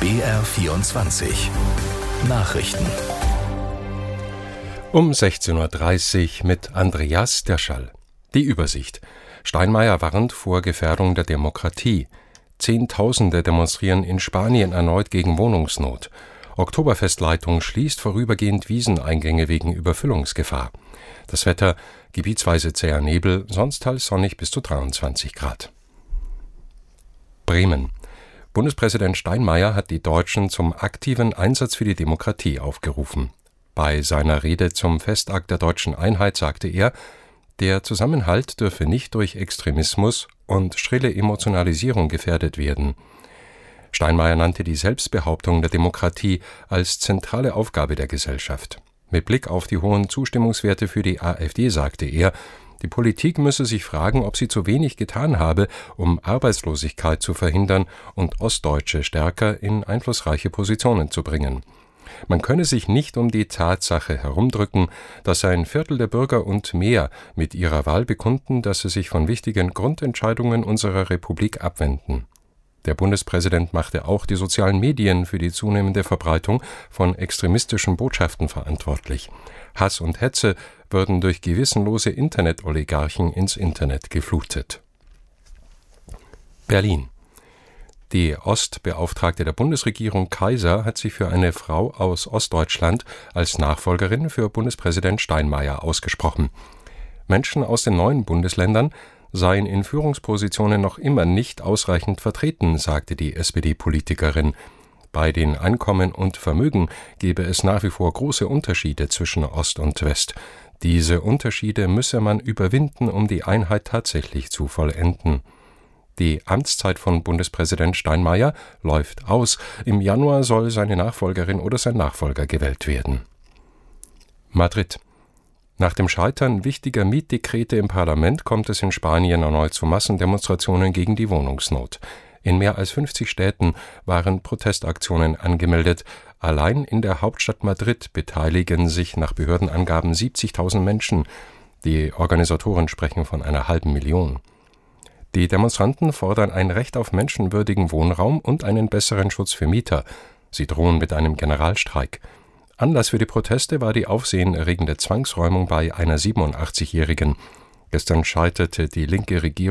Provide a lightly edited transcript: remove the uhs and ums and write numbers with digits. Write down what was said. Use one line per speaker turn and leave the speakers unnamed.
BR24 Nachrichten.
Um 16:30 Uhr mit Andreas Derschall. Die Übersicht. Steinmeier warnt vor Gefährdung der Demokratie. Zehntausende demonstrieren in Spanien erneut gegen Wohnungsnot. Oktoberfestleitung schließt vorübergehend Wieseneingänge wegen Überfüllungsgefahr. Das Wetter: gebietsweise zäher Nebel, sonst teils sonnig bis zu 23 Grad. Bremen. Bundespräsident Steinmeier hat die Deutschen zum aktiven Einsatz für die Demokratie aufgerufen. Bei seiner Rede zum Festakt der deutschen Einheit sagte er, der Zusammenhalt dürfe nicht durch Extremismus und schrille Emotionalisierung gefährdet werden. Steinmeier nannte die Selbstbehauptung der Demokratie als zentrale Aufgabe der Gesellschaft. Mit Blick auf die hohen Zustimmungswerte für die AfD sagte er, die Politik müsse sich fragen, ob sie zu wenig getan habe, um Arbeitslosigkeit zu verhindern und Ostdeutsche stärker in einflussreiche Positionen zu bringen. Man könne sich nicht um die Tatsache herumdrücken, dass ein Viertel der Bürger und mehr mit ihrer Wahl bekunden, dass sie sich von wichtigen Grundentscheidungen unserer Republik abwenden. Der Bundespräsident machte auch die sozialen Medien für die zunehmende Verbreitung von extremistischen Botschaften verantwortlich. Hass und Hetze würden durch gewissenlose Internet-Oligarchen ins Internet geflutet. Berlin. Die Ostbeauftragte der Bundesregierung Kaiser hat sich für eine Frau aus Ostdeutschland als Nachfolgerin für Bundespräsident Steinmeier ausgesprochen. Menschen aus den neuen Bundesländern seien in Führungspositionen noch immer nicht ausreichend vertreten, sagte die SPD-Politikerin. Bei den Einkommen und Vermögen gebe es nach wie vor große Unterschiede zwischen Ost und West. Diese Unterschiede müsse man überwinden, um die Einheit tatsächlich zu vollenden. Die Amtszeit von Bundespräsident Steinmeier läuft aus. Im Januar soll seine Nachfolgerin oder sein Nachfolger gewählt werden. Madrid. Nach dem Scheitern wichtiger Mietdekrete im Parlament kommt es in Spanien erneut zu Massendemonstrationen gegen die Wohnungsnot. In mehr als 50 Städten waren Protestaktionen angemeldet. Allein in der Hauptstadt Madrid beteiligen sich nach Behördenangaben 70.000 Menschen. Die Organisatoren sprechen von einer halben Million. Die Demonstranten fordern ein Recht auf menschenwürdigen Wohnraum und einen besseren Schutz für Mieter. Sie drohen mit einem Generalstreik. Anlass für die Proteste war die aufsehenerregende Zwangsräumung bei einer 87-Jährigen. Gestern scheiterte die linke Regierung